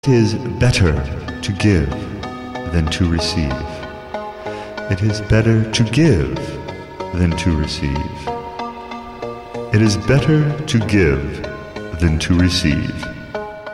It is better to give than to receive. It is better to give than to receive. It is better to give than to receive.